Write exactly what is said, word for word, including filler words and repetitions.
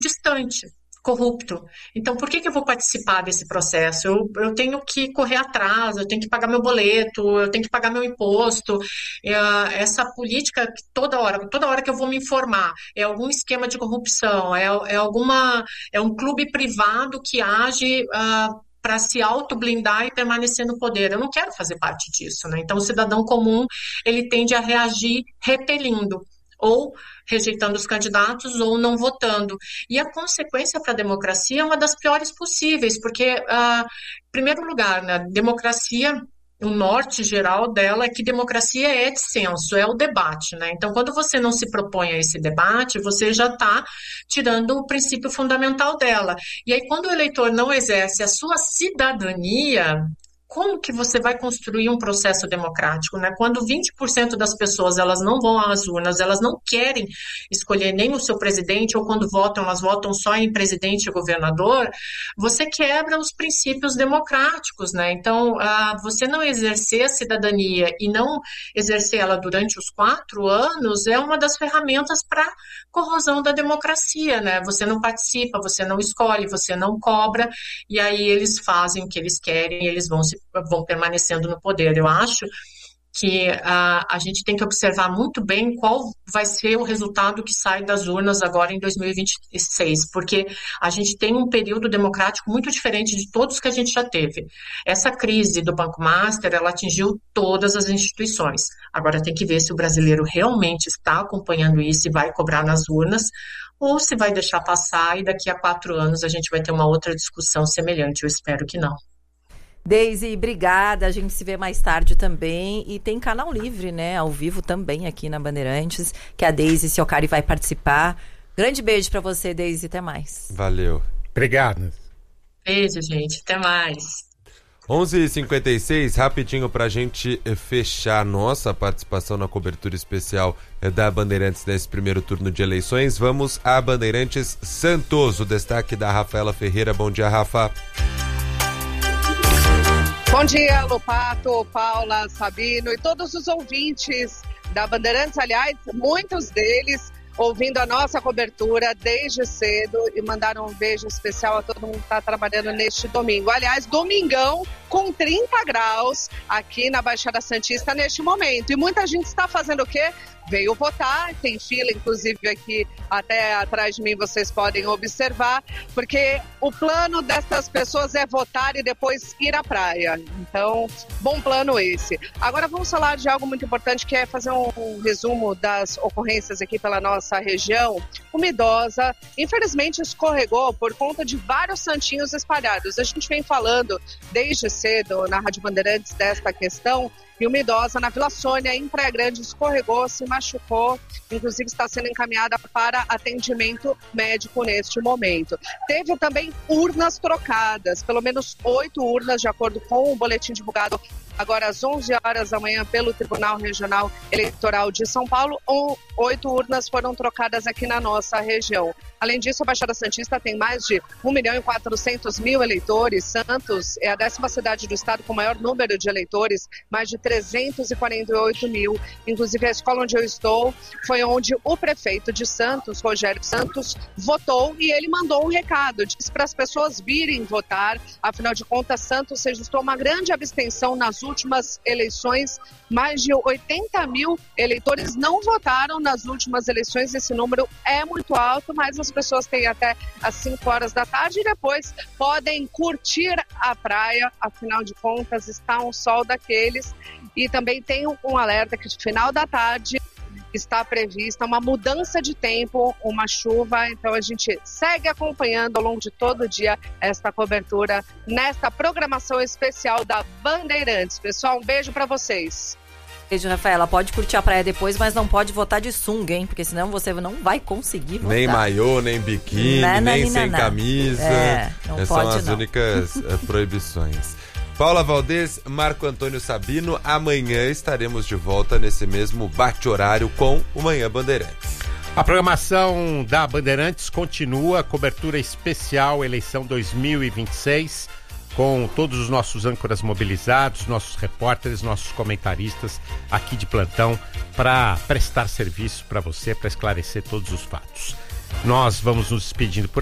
distante, corrupto. Então, por que que eu vou participar desse processo? Eu, eu tenho que correr atrás, eu tenho que pagar meu boleto, eu tenho que pagar meu imposto. É, essa política, que toda hora, toda hora que eu vou me informar, é algum esquema de corrupção, é, é, alguma, é um clube privado que age uh, para se autoblindar e permanecer no poder. Eu não quero fazer parte disso, né? Então, o cidadão comum, ele tende a reagir repelindo, ou rejeitando os candidatos ou não votando. E a consequência para a democracia é uma das piores possíveis, porque, uh, em primeiro lugar, né, democracia, o norte geral dela é que democracia é dissenso, é o debate, né? Então, quando você não se propõe a esse debate, você já está tirando o princípio fundamental dela. E aí, quando o eleitor não exerce a sua cidadania, como que você vai construir um processo democrático, né? Quando vinte por cento das pessoas elas não vão às urnas, elas não querem escolher nem o seu presidente, ou quando votam, elas votam só em presidente e governador, você quebra os princípios democráticos, né? Então, ah, você não exercer a cidadania e não exercer ela durante os quatro anos é uma das ferramentas para corrosão da democracia, né? Você não participa, você não escolhe, você não cobra, e aí eles fazem o que eles querem, eles vão se vão permanecendo no poder. Eu acho que uh, a gente tem que observar muito bem qual vai ser o resultado que sai das urnas agora em dois mil e vinte e seis, porque a gente tem um período democrático muito diferente de todos que a gente já teve. Essa crise do Banco Master, ela atingiu todas as instituições. Agora tem que ver se o brasileiro realmente está acompanhando isso e vai cobrar nas urnas, ou se vai deixar passar e daqui a quatro anos a gente vai ter uma outra discussão semelhante. Eu espero que não. Deise, obrigada, a gente se vê mais tarde também, e tem canal livre, né, ao vivo também aqui na Bandeirantes, que a Deise Ciocari vai participar. Grande beijo pra você, Deise, até mais. Valeu. Obrigado. Beijo, gente, até mais. onze e cinquenta e seis, rapidinho pra gente fechar nossa participação na cobertura especial da Bandeirantes nesse primeiro turno de eleições. Vamos a Bandeirantes Santos, o destaque da Rafaela Ferreira. Bom dia, Rafa. Bom dia, Lopato, Paula, Sabino e todos os ouvintes da Bandeirantes, aliás, muitos deles ouvindo a nossa cobertura desde cedo e mandaram um beijo especial a todo mundo que está trabalhando neste domingo. Aliás, domingão com trinta graus aqui na Baixada Santista neste momento. E muita gente está fazendo o quê? Veio votar, tem fila inclusive aqui até atrás de mim, vocês podem observar, porque o plano dessas pessoas é votar e depois ir à praia. Então, bom plano esse. Agora vamos falar de algo muito importante, que é fazer um resumo das ocorrências aqui pela nossa região. Uma idosa, infelizmente, escorregou por conta de vários santinhos espalhados. A gente vem falando desde cedo na Rádio Bandeirantes desta questão. E uma idosa na Vila Sônia, em Praia Grande, escorregou, se machucou, inclusive está sendo encaminhada para atendimento médico neste momento. Teve também urnas trocadas, pelo menos oito urnas, de acordo com o boletim divulgado agora às onze horas da manhã pelo Tribunal Regional Eleitoral de São Paulo. Oito urnas foram trocadas aqui na nossa região. Além disso, a Baixada Santista tem mais de um milhão e quatrocentos mil eleitores. Santos é a décima cidade do estado com maior número de eleitores, mais de trezentos e quarenta e oito mil. Inclusive, a escola onde eu estou foi onde o prefeito de Santos, Rogério Santos, votou, e ele mandou um recado, disse para as pessoas virem votar. Afinal de contas, Santos registrou uma grande abstenção nas últimas eleições. Mais de oitenta mil eleitores não votaram nas últimas eleições. Esse número é muito alto, mas as pessoas têm até às cinco horas da tarde e depois podem curtir a praia. Afinal de contas, está um sol daqueles. E também tem um alerta que no final da tarde está prevista uma mudança de tempo, uma chuva. Então a gente segue acompanhando ao longo de todo o dia esta cobertura nesta programação especial da Bandeirantes. Pessoal, um beijo para vocês. Beijo, Rafaela. Pode curtir a praia depois, mas não pode votar de sunga, hein? Porque senão você não vai conseguir votar. Nem maiô, nem biquíni, não, nem não, sem não. camisa. É, não Essas pode, são as não. únicas proibições. Paula Valdez, Marco Antônio Sabino, amanhã estaremos de volta nesse mesmo bate-horário com o Manhã Bandeirantes. A programação da Bandeirantes continua, cobertura especial eleição dois mil e vinte e seis, com todos os nossos âncoras mobilizados, nossos repórteres, nossos comentaristas aqui de plantão para prestar serviço para você, para esclarecer todos os fatos. Nós vamos nos despedindo por